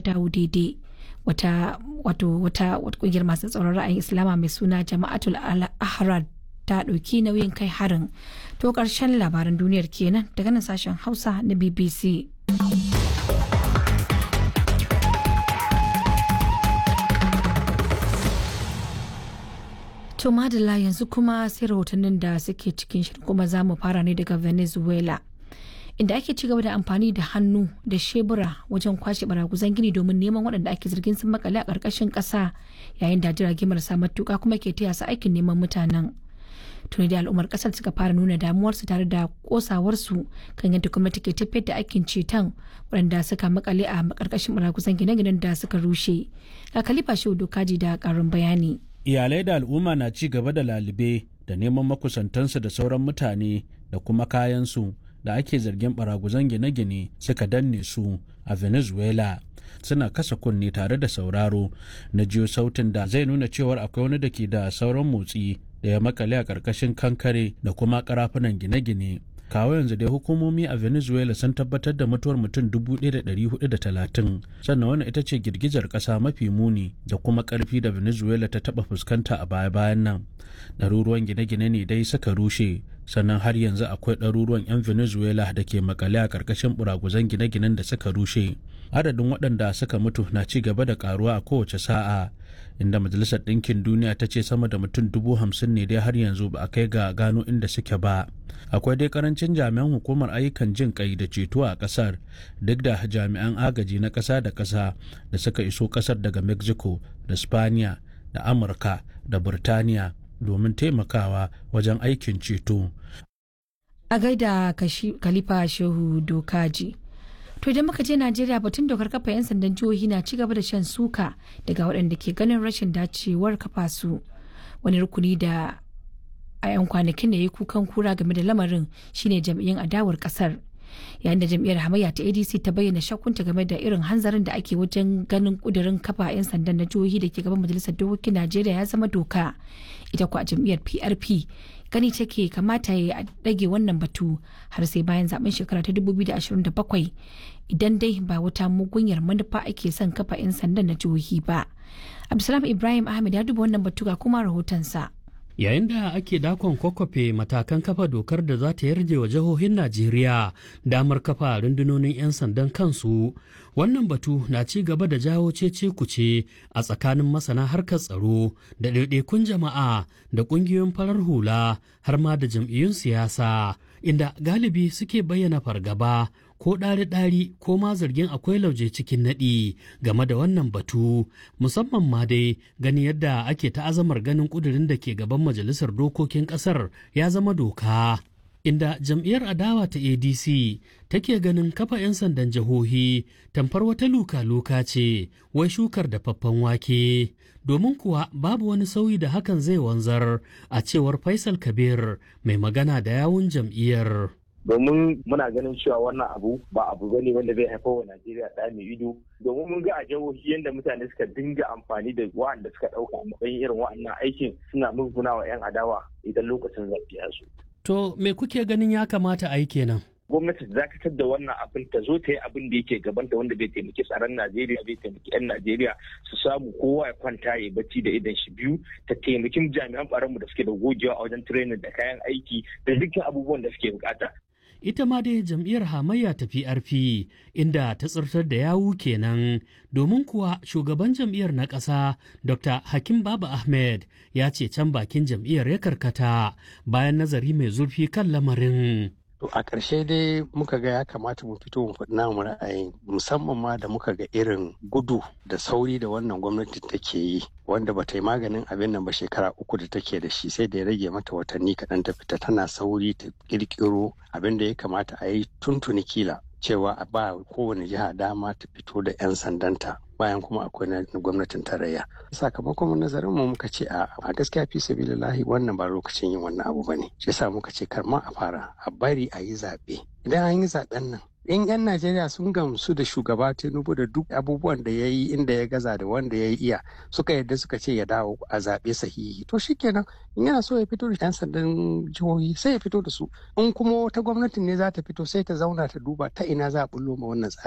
dawo daidai. Wata kungiyar masu tsaron ra'ayin Islama mai suna Jama'atul Al-Ahrar ta ɗauki nauyin kai harin. To ƙarshen labaran duniyar kenan daga nan sashen Hausa na BBC. To madalla yanzu kuma sai rahotannin da suke cikin shirin kuma za mu fara ne daga Venezuela. Inda ake ci gaba da amfani da hannu da shebura wajen kwashe baraguzan gini domin neman waɗanda ake zargin sun makale a ƙarƙashin ƙasa yayin da jirage marasa matuƙa kuma ke taya su aikin neman mutanen. Tuni da al'ummar ƙasar suka fara nuna damuwarsu tare da ƙosawarsu kan yadda gwamnati ke tafiyar da aikin ceton waɗanda suka makale a ƙarƙashin baraguzan gine-ginen da suka rushe. Ga Khalifa Shehu Dokaji da ƙarin bayani. Iyalai da al'umma na ci gaba da lalube da neman makusantansu da sauran mutane da kuma kayansu da ake zargin baraguzan gine-gine suka danne su a Venezuela. Suna kasa kunne tare da sauraro na jiyo sautin da zai nuna cewar akwai wani da ke da sauran motsi da ya makale a ƙarƙashin kankare da kuma ƙarafunan gine-gine. Kawo yanzu dai hukumomi a Venezuela sun tabbatar da mutuwar mutum 1,430, sannan wannan ita ce girgizar ƙasa mafi muni da kuma ƙarfi da Venezuela ta taɓa fuskanta a baya-bayan nan. Ɗaruruwan gine-gine ne dai suka rushe, sannan har yanzu akwai ɗaruruwan 'yan Venezuela da ke makale a ƙarƙashin buraguzan gine-ginen da suka rushe. Adadin waɗanda suka mutu na ci gaba da ƙaruwa a kowace sa'a, inda Majalisar Ɗinkin Duniya ta ce sama da mutum 50,000 ne dai har yanzu ba a kai ga gano inda suke ba. Akwai dai karancin jami'an hukumar ayyukan jin kai da ceto a ƙasar, duk da jami'an agaji na ƙasa da ƙasa da suka iso ƙasar daga Mexico da Spaniya da Amurka da Burtaniya domin taimakawa wajen aikin ceto. A gaida Khalifa Shehu Dokaji. To idan muka je Najeriya, batun dokar kafa 'yan sandan jihohi na ci gaba da shan suka daga waɗanda ke ganin rashin dacewar kafa su. Wani rukuni da a 'yan kwanakin da ya yi kukan kura game da lamarin shine jam'iyyun adawar kasar. Yayin da jam'iyyar hamayya ta ADC ta bayyana shakkunta game da irin hanzarin da ake wajen ganin kudirin kafa 'yan sandan na jihohi da ke gaban majalisar dokokin Najeriya ya zama doka. Ita kuwa jam'iyyar PRP gani take kamata ya dage wannan batu har sai bayan zaben shekara ta 2027 idan dai ba wata mugunyar manufa ake son kafa 'yan sandan na jihohi ba. Abdulsalam Ibrahim Ahmed ya duba wannan batu ga kuma rahotonsa. Yayin da ake dakon kwakwafe matakan kafa dokar da za ta yarje wa jihohin Najeriya damar kafa rundunonin 'yan sandan kansu, wannan batu na ci gaba da jawo cece kuce a tsakanin masana harkar tsaro da ɗaiɗaikun jama'a da ƙungiyoyin farar hula har ma da jam'iyyun siyasa, inda galibi suke bayyana fargaba ko ɗari-ɗari ko ma zargin akwai lauje cikin naɗi game da wannan batu, musamman ma dai gani yadda ake ta'azamar ganin ƙudurin da ke gaban majalisar dokokin ƙasar ya zama doka. Inda jam'iyyar adawa ta ADC take ganin kafa 'yan sandan jihohi tamfar wata luka-luka ce wai shukar da faffan wake, domin kuwa babu wani sauyi da hakan zai wanzar a cewar Faisal Kabir mai magana da yawun jam'iyyar. Domin muna ganin cewa wannan abu ba abu bane wanda zai haifar wa Najeriya ɗa mai ido, domin mun ga a jihohi yadda mutane suka dinga amfani da wa'anda suka ɗauka a matsayin irin wa'annan aikin suna musguna wa 'yan adawa idan lokacin zaɓe ya zo. To me kuke ganin ya kamata a yi kenan? Gwamnati ta dakatar da wannan abin, ta zo ta yi abin da yake gabanta wanda bai taimaki tsaron Najeriya, bai taimaki 'yan Najeriya su samu kowa ya kwanta ya bacci da idan shi biyu, ta taimaki jami'an tsaronmu da suke da gogewa a wajen training da kayan aiki da dukkan abubuwan da suke bukata. Ita ma dai jam'iyyar hamayya ta PRP inda ta tsirtar da yawu kenan, domin kuwa shugaban jam'iyyar na ƙasa Dr. Hakim Baba Ahmed ya ce can bakin jam'iyyar ya karkata bayan nazari mai zurfi kan lamarin. To a ƙarshe dai muka ga ya kamata mu fito mu faɗi namu ra'ayin, musamman ma da muka ga irin gudu da sauri da wannan gwamnati take yi, wanda ba ta yi maganin abin nan ba shekara 3 da take da shi, sai da ya rage mata watanni kaɗan ta fita tana sauri ta ƙirƙiro abin da ya kamata a yi tuntuni kila cewa a ba kowane jiha dama ta fito da 'yan sandanta bayan kuma akwai na gwamnatin tarayya. Sakamakon nazarin mu muka ce a gaskiya fi sabilillahi wannan ba lokacin yin wannan abu bane. Shi yasa muka ce kar ma a fara, a bari a yi zaɓe. Idan an yi zaɓen nan in 'yan Najeriya sun gamsu da shugaba Tinubu da duk abubuwan da ya yi inda ya gaza da wanda ya iya suka yadda suka ce ya dawo a zaɓe sahihi, to shikenan in yana so ya fito da 'yan sandan jihohi sai ya fito da su. In kuma wata gwamnatin ne za ta fito sai ta zauna ta duba ta ina za a bullo ma wannan tsari.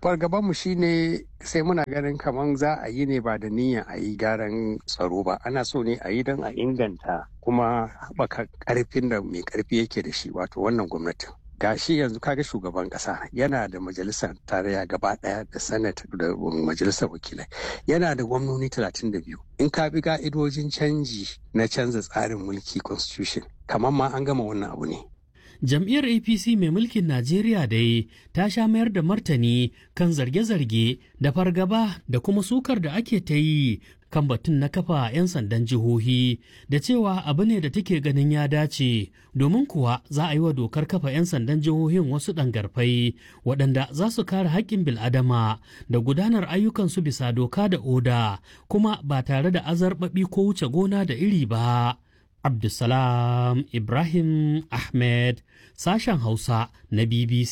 fargabanmu shine sai muna ganin kamar za a yi ne ba da niyyar a yi gyaran tsaro ba, ana so ne a yi don a inganta kuma haɓaka ƙarfin da mai ƙarfi yake da shi, wato wannan gwamnatin. Gashi yanzu kaga shugaban ƙasa yana da majalisar tarayya gaba ɗaya da senate da majalisar wakilai, yana da gwamnoni 32. In ka bi ka'idojin canji na canza tsarin mulki constitution, kamar ma an gama wannan abu ne. Jam'iyyar APC mai mulkin Najeriya dai ta sha mayar da martani kan zarge-zarge da fargaba da kuma sukar da ake ta yi kan batun na kafa 'yan sandan jihohi da cewa abu ne da take ganin ya dace, domin kuwa za a yi wa dokar kafa 'yan sandan jihohin wasu ɗangarfai waɗanda za su kare haƙƙin bil'adama da gudanar ayyukansu bisa doka da oda, kuma ba tare da azarbaɓi ko wuce gona da iri ba. Abdulsalam Ibrahim Ahmed, sashen Hausa na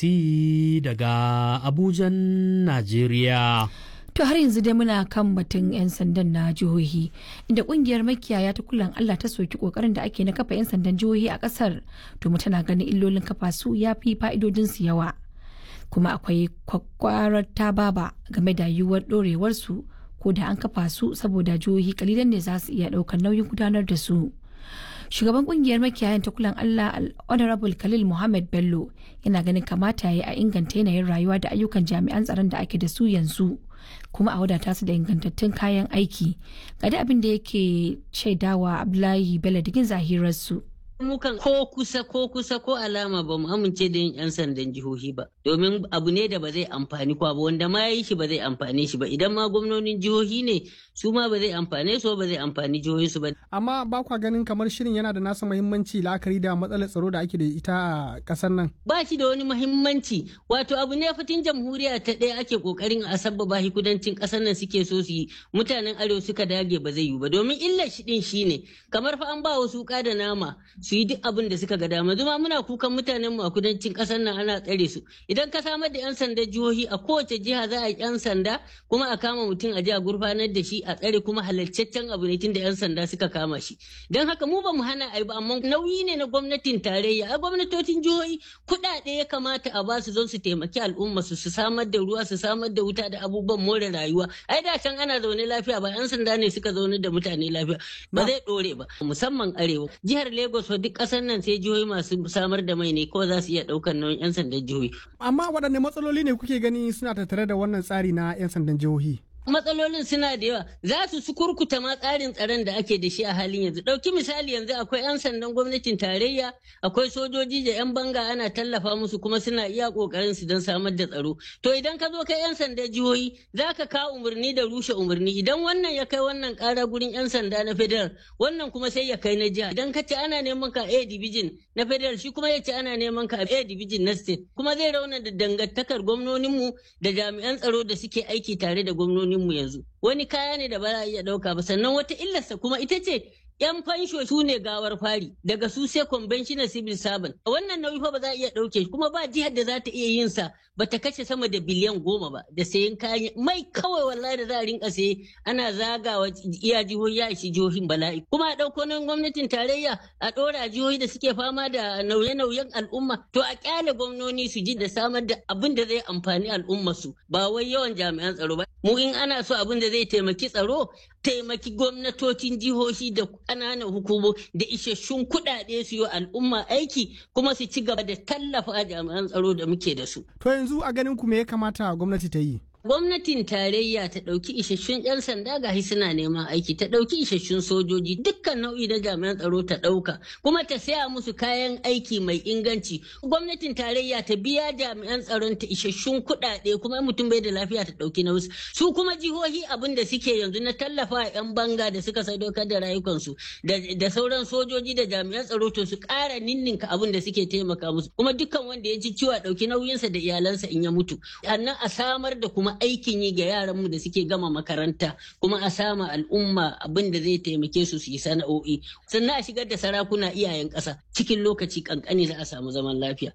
BBC daga Abujan, Najeriya. To har yanzu dai muna kan batun 'yan sandan na jihohi, inda kungiyar makiyaya ta kulan Allah ta soki kokarin da ake na kafa 'yan sandan jihohi a kasar, domin tana ganin illolin kafa su ya fi fa'idodinsu yawa. Kuma akwai kwakwarar tababa game da yiwuwar ɗorewarsu ko da an kafa su, saboda jihohi kalilan ne za su iya ɗaukar nauyin gudanar da su. Shugaban kungiyar makiyayan ta kulan Allah Honorable Khalil Muhammad Bello yana ganin kamata ya a inganta yanayin rayuwa da ayyukan jami'an tsaron da ake da su yanzu, kuma a wadata su da ingantattun kayan aiki. Ga da abin da yake shaidawa Abdullahi Bello digin zahirarsu. Mukan ko kusa ko alama ba mu amince da yin 'yan sandan jihohi ba, domin abu ne da ba zai amfani kwa ba, wanda ma yi shi ba zai amfane shi ba. Idan ma gwamnonin jihohi ne su ma ba zai amfane su ba zai amfani jihohinsu ba. Amma ba kwa ganin kamar shirin yana da nasa muhimmanci la'akari da matsalar tsaro da ake da ita a ƙasar nan? Ba shi da wani muhimmanci, wato abu ne fitin jamhuriya ta ɗaya ake ƙoƙarin a sabbaba shi kudancin ƙasar nan suke so su yi, mutanen arewa suka dage ba zai yi ba, domin illar shi ɗin shine kamar fa an ba wasu wuƙa da nama su yi duk abin da suka ga dama. Zuma muna kukan mutanen mu a kudancin kasar nan ana tsare su. Idan ka samar da 'yan sanda jihohi, a kowace jiha za a yi 'yan sanda kuma a kama mutum a jiha gurfanar da shi a tsare, kuma halalcaccen abu ne tun da 'yan sanda suka kama shi. Don haka mu ba mu hana a yi ba, amma nauyi ne na gwamnatin tarayya. A gwamnatocin jihohi kuɗaɗe ya kamata a ba su don su taimaki al'umma su samar da ruwa, su samar da wuta da abubuwan more rayuwa. Ai da can ana zaune lafiya ba 'yan sanda ne suka zaune da mutane lafiya, ba zai ɗore ba. Musamman arewa, jihar Lagos duk ƙasar nan sai jihohi masu samar da mai ne ko za su iya ɗaukar nauyin 'yan sandan jihohi. Amma waɗanne matsaloli ne kuke gani suna tattare da wannan tsari na 'yan sandan jihohi? Matsalolin suna da yawa, za su kurkuta ma tsarin tsaron da ake da shi a halin yanzu. Ɗauki misali, yanzu akwai 'yan sandan gwamnatin tarayya, akwai sojoji da 'yan banga ana tallafa musu kuma suna iya ƙoƙarin su don samar da tsaro. To idan ka zo kai 'yan sanda jihohi, za ka kawo umarni da rushe umarni. Idan wannan ya kai wannan ƙara gurin 'yan sanda na federal, wannan kuma sai ya kai na jiha. Idan ka ce ana neman ka A division na federal, shi kuma ya ce ana neman ka A division na state, kuma zai rauna da dangantakar gwamnoninmu da jami'an tsaro da suke aiki tare da gwamnonin mu yanzu. Wani kaya ne da ba za a iya ɗauka ba, sannan wata illarsa kuma ita ce 'yan fansho su ne gawar fari, daga su sai conventional civil servant. Wannan nauyi fa ba za a iya ɗauke, kuma ba jihar da za ta iya yin sa ba ta kashe sama da biliyan 10 ba da sayan kayan mai kawai, wallahi da za a rinka saye ana zagawa iya jihohi ya ishi jihohin bala'i. Kuma a ɗauko nan gwamnatin tarayya a ɗora jihohi da suke fama da nauye-nauyen al'umma, to a ƙyale gwamnoni su ji da samar da abin da zai amfani al'umma su, ba wai yawan jami'an tsaro ba. Mu in ana so abin da zai taimaki tsaro, taimaki gwamnatocin jihohi da ƙananan hukumo da isasshun kuɗaɗe su yi al'umma aiki, kuma su ci gaba da tallafa jami'an tsaro da muke da su. To yanzu a ganin ku me ya kamata gwamnati ta yi? Gwamnatin tarayya ta ɗauki isasshun 'yan sanda ga suna neman aiki, ta ɗauki isasshun sojoji, dukkan nau'i na jami'an tsaro ta ɗauka, kuma ta saya musu kayan aiki mai inganci. Gwamnatin tarayya ta biya jami'an tsaron ta isasshun kuɗaɗe, kuma mutum bai da lafiya ta ɗauki na wasu. Su kuma jihohi abin da suke yanzu na tallafa 'yan banga da suka sadaukar da rayukansu da sauran sojoji da jami'an tsaro, to su ƙara ninninka abin da suke taimaka musu. Kuma dukkan wanda ya ji ciwo a ɗauki nauyinsa da iyalansa in ya mutu. Sannan a samar da kuma aikin yi ga yaranmu da suke gama makaranta, kuma a sama al'umma abin da zai taimake su su yi sana'o'i, sannan a shigar da sarakuna iyayen ƙasa, cikin lokaci kankani za a samu zaman lafiya.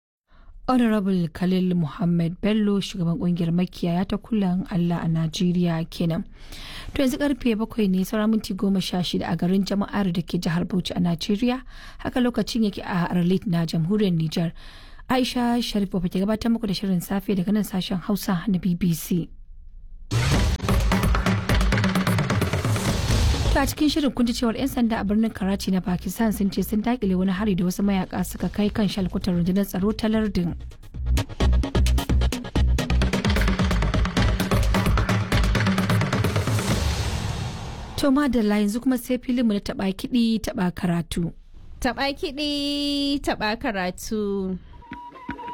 Honorable Khalil Muhammad Bello, shugaban kungiyar makiyaya ta kulan Allah a Najeriya kenan. To yanzu karfe 7 ne sauran minti 16 a garin Jama'ar da ke jihar Bauchi a Najeriya, haka lokacin yake a Arlit na jamhuriyar Nijar. Aisha Sharif ba ke gabatar muku da shirin safe daga nan sashen Hausa na BBC. To a cikin shirin kun ji cewar 'yan sanda a birnin Karachi na Pakistan sun ce sun dakile wani hari da wasu mayaka suka kai kan shalkutar rundunar tsaro ta lardin. To madalla yanzu kuma sai filinmu na taɓa kiɗi taɓa karatu. Taɓa kiɗi taɓa karatu.